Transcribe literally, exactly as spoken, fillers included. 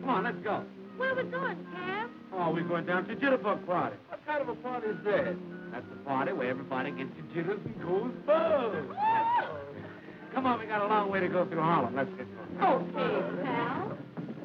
Come on, let's go. Where are we going, Cab? Oh, we're going down to Jitterbug Party. What kind of a party is that? That's the party where everybody gets your jitters and goes buzz. Come on, we got a long way to go through Harlem. Let's get going. Okay, pal.